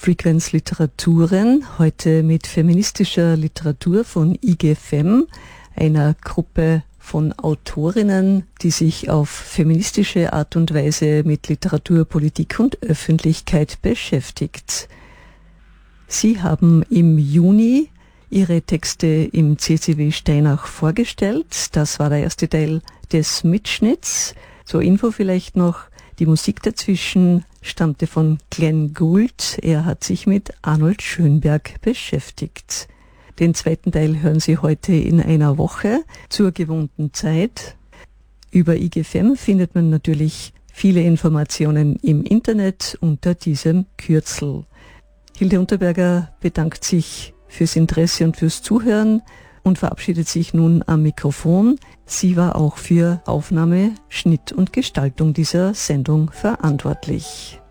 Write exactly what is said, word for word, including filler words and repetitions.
Frequenz Literaturen, heute mit feministischer Literatur von I G F M, einer Gruppe von Autorinnen, die sich auf feministische Art und Weise mit Literatur, Politik und Öffentlichkeit beschäftigt. Sie haben im Juni ihre Texte im C C W Steinach vorgestellt. Das war der erste Teil des Mitschnitts. Zur Info vielleicht noch, die Musik dazwischen stammte von Glenn Gould. Er hat sich mit Arnold Schönberg beschäftigt. Den zweiten Teil hören Sie heute in einer Woche zur gewohnten Zeit. Über I G F M findet man natürlich viele Informationen im Internet unter diesem Kürzel. Hilde Unterberger bedankt sich fürs Interesse und fürs Zuhören und verabschiedet sich nun am Mikrofon. Sie war auch für Aufnahme, Schnitt und Gestaltung dieser Sendung verantwortlich.